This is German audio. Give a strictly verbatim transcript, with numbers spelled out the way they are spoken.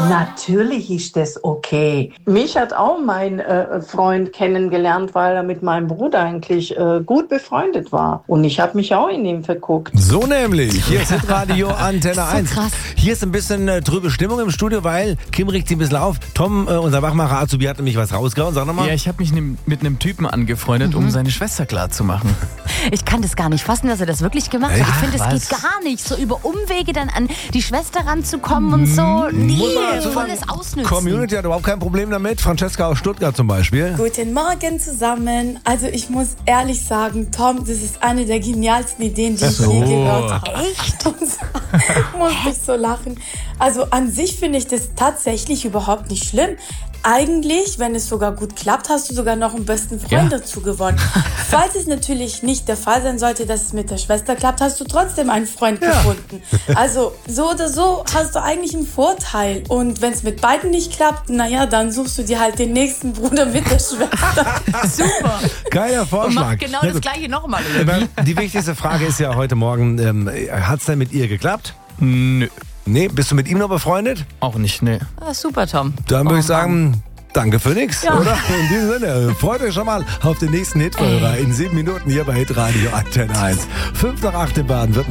Natürlich ist das okay. Mich hat auch mein äh, Freund kennengelernt, weil er mit meinem Bruder eigentlich äh, gut befreundet war. Und ich habe mich auch in ihn verguckt. So nämlich. Hier ist Hitradio Antenne eins. So krass. Hier ist ein bisschen äh, trübe Stimmung im Studio, weil Kim regt sich ein bisschen auf. Tom, äh, unser Wachmacher Azubi, hat nämlich was rausgehauen. Sag nochmal. Ja, ich habe mich ne, mit einem Typen angefreundet, um seine Schwester klar zu machen. Ich kann das gar nicht fassen, dass er das wirklich gemacht hat. Echt? Ich finde, es Was? geht gar nicht, so über Umwege dann an die Schwester ranzukommen und so. Nee, Muss man dazu volles sagen, Ausnützen. Community hat überhaupt kein Problem damit. Francesca aus Stuttgart zum Beispiel. Guten Morgen zusammen. Also ich muss ehrlich sagen, Tom, das ist eine der genialsten Ideen, die ich So. je gehört habe. Echt? Und so musste ich so lachen. Also an sich finde ich das tatsächlich überhaupt nicht schlimm. Eigentlich, wenn es sogar gut klappt, hast du sogar noch einen besten Freund Ja. dazu gewonnen. Falls es natürlich nicht der Fall sein sollte, dass es mit der Schwester klappt, hast du trotzdem einen Freund gefunden. Also so oder so hast du eigentlich einen Vorteil. Und wenn es mit beiden nicht klappt, naja, dann suchst du dir halt den nächsten Bruder mit der Schwester. Super. Geiler Und Vorschlag. macht genau Na das gut. Gleiche nochmal. Aber die wichtigste Frage ist ja heute Morgen, ähm, hat es denn mit ihr geklappt? Nö, Nee, bist du mit ihm noch befreundet? auch nicht, ne. Ah, super, Tom. Dann würde Oh, ich sagen, danke für nix, Ja. oder? In diesem Sinne, freut euch schon mal auf den nächsten Hitführer in sieben Minuten hier bei Hitradio Antenne eins. Fünf nach acht in Baden-Württemberg.